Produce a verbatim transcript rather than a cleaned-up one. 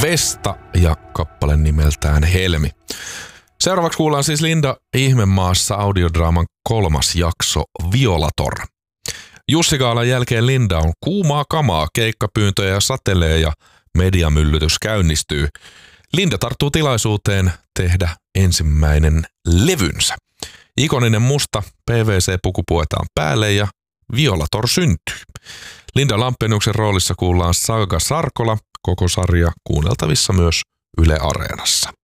Festa ja kappale nimeltään Helmi. Seuraavaksi kuullaan siis Linda Ihmemaassa audiodraaman kolmas jakso Violator. Jussi Gaalan jälkeen Linda on kuumaa kamaa, keikkapyyntöjä satelee ja mediamyllytys käynnistyy. Linda tarttuu tilaisuuteen tehdä ensimmäinen levynsä. Ikoninen musta P V C-puku puetaan päälle ja Violator syntyy. Linda Lampeniuksen roolissa kuullaan Saga Sarkola, koko sarja kuunneltavissa myös Yle Areenassa.